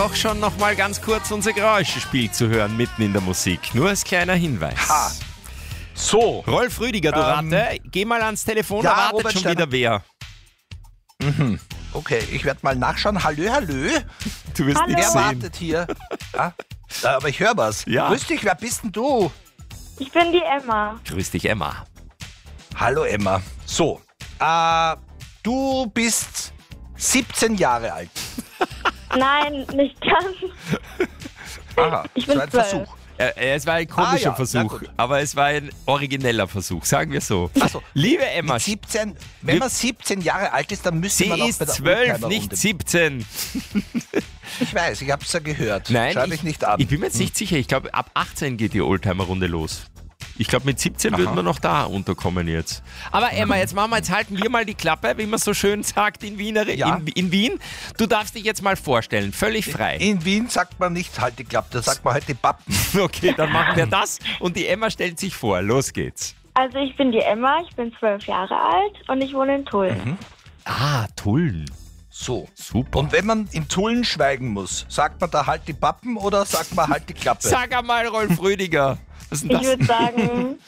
auch schon noch mal ganz kurz unser Geräuschespiel zu hören, mitten in der Musik. Nur als kleiner Hinweis. Ha. So. Rolf Rüdiger, du Ratte, geh mal ans Telefon, ja, da wartet Robert schon Steiner. wieder wer. Okay, ich werde mal nachschauen. Hallö, hallö. Du wirst Hallo. nichts Wer sehen. wartet hier? Aber ich höre was. Ja. Grüß dich, wer bist denn du? Ich bin die Emma. Grüß dich, Emma. Hallo Emma. So, du bist 17 Jahre alt. Nein, nicht ganz. Aha, Ich bin so ein 12. Versuch. Es war ein komischer ja, na Versuch, gut. aber es war ein origineller Versuch, sagen wir so. Ach so. Liebe Emma, Mit 17, wenn man 17 Jahre alt ist, dann müsste sie man auch ist bei der 12, Oldtimer-Runde- nicht 17. Ich weiß, ich habe es ja gehört. Nein, Schreibe ich nicht ab. ich bin mir jetzt nicht sicher. Ich glaube, ab 18 geht die Oldtimer-Runde los. Ich glaube, mit 17 würden wir noch da unterkommen jetzt. Aber Emma, jetzt halten wir mal die Klappe, wie man so schön sagt in Ja. in Wien. Du darfst dich jetzt mal vorstellen, völlig frei. In Wien sagt man nicht halt die Klappe, da sagt man halt die Pappen. Okay, dann machen wir das und die Emma stellt sich vor. Los geht's. Also ich bin die Emma, ich bin 12 Jahre alt und ich wohne in Tulln. Ah, Tulln. So. Super. Und wenn man in Tulln schweigen muss, sagt man da halt die Pappen oder sagt man halt die Klappe? Sag einmal, Rolf Rüdiger. Was ist denn Ich das? würde sagen,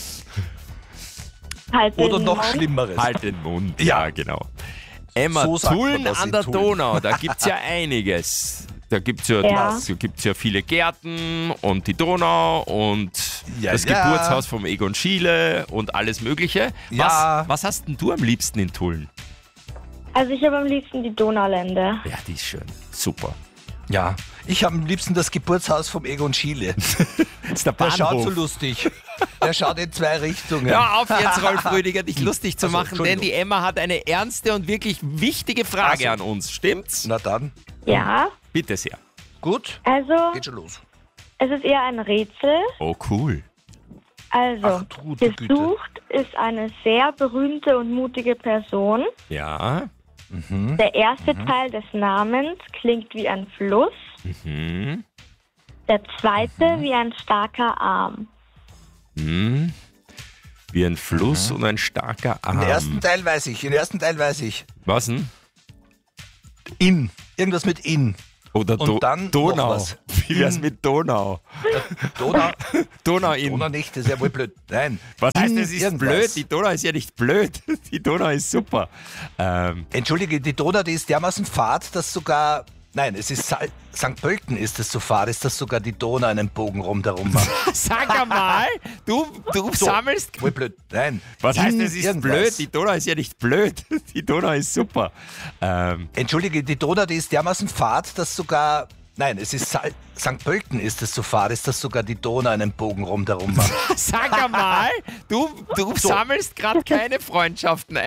halt Oder den noch Mund. Schlimmeres. Halt den Mund. Ja. Ja, genau. Emma, So sagt man Tulln das an in der Tulln. Donau, da gibt es ja einiges. Da gibt es ja viele Gärten und die Donau und Ja, das ja. Geburtshaus vom Egon Schiele und alles Mögliche. Ja. Was hast denn du am liebsten in Tulln? Also ich habe am liebsten die Donaulände. Ja, die ist schön. Super. Ja, ich habe am liebsten das Geburtshaus vom Egon Schiele. Das ist der Der schaut so Bahnhof. lustig. Der schaut in zwei Richtungen. Hör auf jetzt, Rolf Rüdiger, dich lustig zu Ach so, machen, denn die Emma hat eine ernste und wirklich wichtige Frage Ach so. an uns. Stimmt's? Na dann, Ja, Bitte sehr. gut, also geht schon los. es ist eher ein Rätsel. Oh, cool. Also, Ach, du Güte. gesucht ist eine sehr berühmte und mutige Person. Ja. Der erste Teil des Namens klingt wie ein Fluss. Hm. Der zweite wie ein starker Arm. Hm. Wie ein Fluss und ein starker Arm. Den ersten Teil weiß ich. Was denn? In. Irgendwas mit in. Oder Und dann noch Donau. was. Wie wär's mit Donau? Donau. Donau in. Donau nicht, das ist ja wohl blöd. Nein. Was heißt, In das ist irgendwas. blöd? Die Donau ist ja nicht blöd. Die Donau ist super. Entschuldige, die Donau, die ist dermaßen fad, dass sogar... Nein, es ist St. Pölten ist es so fad, ist, dass sogar die Donau einen Bogen rundherum macht. Sag einmal, du sammelst. Wohl blöd. Nein. Was heißt, In das ist irgendwas. blöd? Die Donau ist ja nicht blöd. Die Donau ist super. Entschuldige, die Donau, die ist dermaßen fad, dass sogar... Nein, es ist St. Pölten ist es so fad, ist, dass sogar die Donau einen Bogen rundherum macht. Sag einmal, du sammelst gerade keine Freundschaften